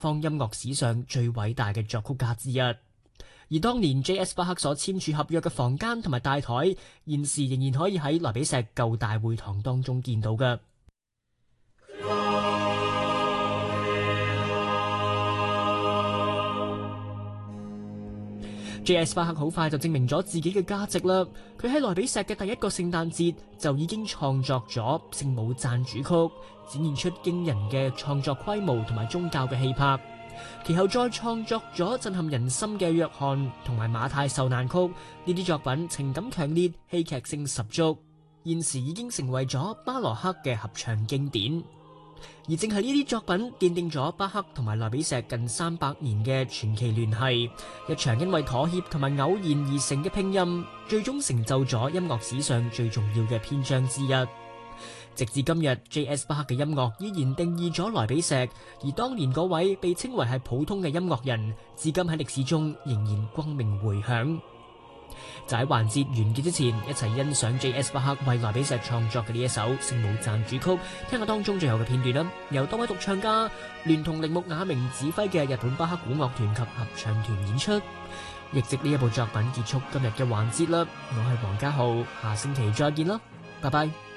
方音樂史上最偉大嘅作曲家之一。而當年 J.S. 巴克所簽署合約嘅房間同埋大台，現時仍然可以喺萊比錫舊大會堂當中見到嘅。J.S. 巴克好快就證明咗自己嘅價值啦！佢喺萊比錫嘅第一個聖誕節就已經創作咗聖母讚主曲，展現出驚人嘅創作規模同埋宗教嘅氣魄。其後再創作咗震撼人心嘅約翰同埋馬太受難曲，呢啲作品情感強烈，戲劇性十足，現時已經成為咗巴羅克嘅合唱經典。而正係呢啲作品奠定咗巴克同埋萊比錫近300年嘅傳奇聯繫，一場因為妥協同埋偶然而成嘅拼音，最終成就咗音樂史上最重要嘅篇章之一。直至今日 ，J.S. 巴克嘅音樂依然定義咗萊比錫，而當年嗰位被稱為係普通嘅音樂人，至今喺歷史中仍然光明回響。就喺環節完結之前，一齊欣賞 J.S. 巴克為萊比錫創作嘅呢一首《聖母讚主曲》，聽下當中最後嘅片段啦。由多位獨唱家聯同鈴木雅明指揮嘅日本巴克古樂團及合唱團演出。亦藉呢一部作品結束今日嘅環節啦。我係黃家浩，下星期再見啦，拜拜。